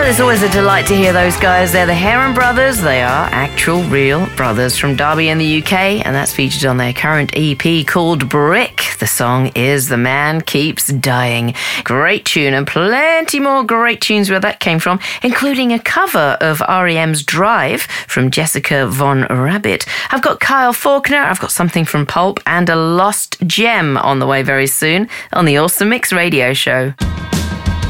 Well, it's always a delight to hear those guys. They're the Heron Brothers. They are actual, real brothers from Derby in the UK, and that's featured on their current EP called Brick. The song is The Man Keeps Dying. Great tune, and plenty more great tunes where that came from, including a cover of R.E.M's Drive from Jessica Von Rabbit. I've got Kyle Faulkner, I've got something from Pulp, and a lost gem on the way very soon on the Awesome Mix Radio Show.